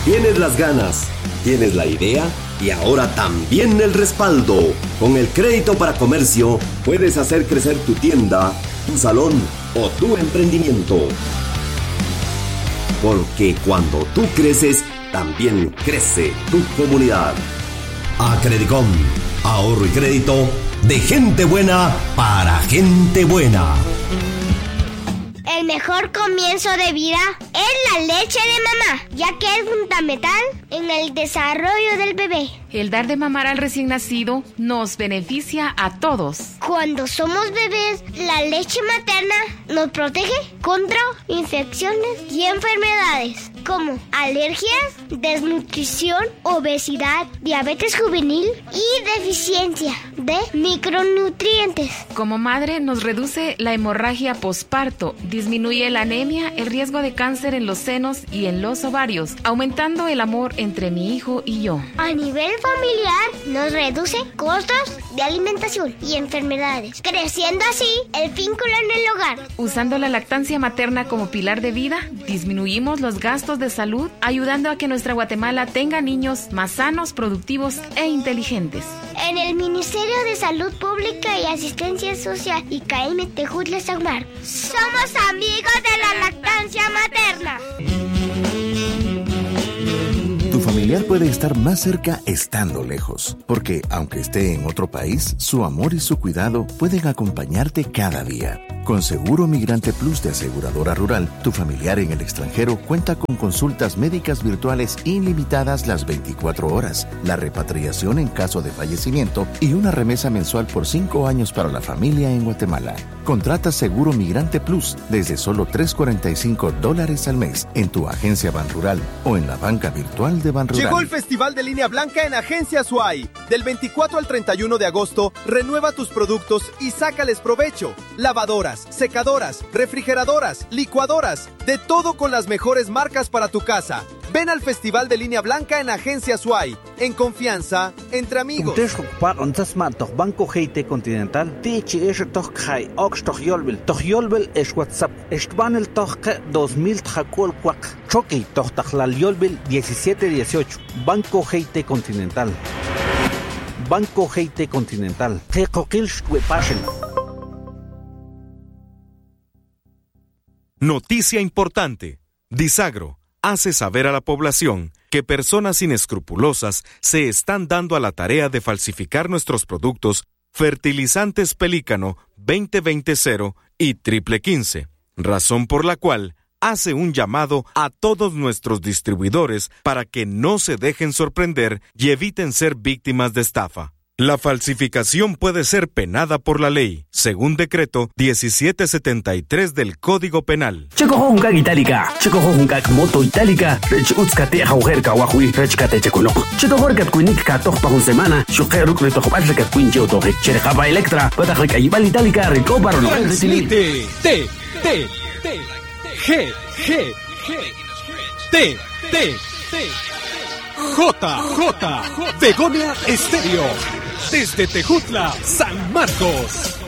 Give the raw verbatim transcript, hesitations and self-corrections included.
Tienes las ganas, tienes la idea y ahora también el respaldo. Con el crédito para comercio puedes hacer crecer tu tienda, tu salón o tu emprendimiento. Porque cuando tú creces, también crece tu comunidad. Acredicom, ahorro y crédito de gente buena para gente buena. El mejor comienzo de vida es la leche de mamá, ya que es fundamental en el desarrollo del bebé. El dar de mamar al recién nacido nos beneficia a todos. Cuando somos bebés, la leche materna nos protege contra infecciones y enfermedades como alergias, desnutrición, obesidad, diabetes juvenil y deficiencia de micronutrientes. Como madre nos reduce la hemorragia posparto, disminuye la anemia, el riesgo de cáncer en los senos y en los ovarios, aumentando el amor entre mi hijo y yo. A nivel familiar nos reduce costos de alimentación y enfermedades, creciendo así el vínculo en el hogar. Usando la lactancia materna como pilar de vida, disminuimos los gastos de salud, ayudando a que nuestra Guatemala tenga niños más sanos, productivos e inteligentes. En el Ministerio de Salud Pública y Asistencia Social y C A E M Tejutla San Marcos, somos amigos de la lactancia materna. Tu familiar puede estar más cerca estando lejos, porque aunque esté en otro país, su amor y su cuidado pueden acompañarte cada día. Con Seguro Migrante Plus de Aseguradora Rural, tu familiar en el extranjero cuenta con consultas médicas virtuales ilimitadas las veinticuatro horas, la repatriación en caso de fallecimiento y una remesa mensual por cinco años para la familia en Guatemala. Contrata Seguro Migrante Plus desde solo tres cuarenta y cinco dólares al mes en tu agencia Banrural o en la banca virtual de Banrural. Llegó el Festival de Línea Blanca en Agencias U A I. Del veinticuatro al treinta y uno de agosto, renueva tus productos y sácales provecho. Lavadoras, secadoras, refrigeradoras, licuadoras, de todo con las mejores marcas para tu casa. Ven al Festival de Línea Blanca en Agencias U A I. En confianza, entre amigos. Banco G T Continental. Tichi es toch khai ox toch yolbel. Toch yolbel es WhatsApp. Estban el toch dos mil tjacol cuac. Choque toch tajlal yolbel diecisiete dieciocho. Banco G T Continental. Banco G T Continental. Tecoquilch huepaschen. Noticia importante. Disagro hace saber a la población que personas inescrupulosas se están dando a la tarea de falsificar nuestros productos fertilizantes Pelícano veinte veinte cero y triple quince, razón por la cual hace un llamado a todos nuestros distribuidores para que no se dejen sorprender y eviten ser víctimas de estafa. La falsificación puede ser penada por la ley, según decreto diecisiete setenta y tres del Código Penal. Checohonga itálica, checohonga moto itálica, rech utskate haujerka wahui, rechkate chekunok. Chetohorkat kuinik katok pa un semana, shukeruk retohbarkat kuincheo tohe, cherjaba electra, patahek ayibal itálica, recobaron. Transmite T, T, T, G, G, G, T, T, T, J, J, Begonia Estéreo. Desde Tejutla, San Marcos.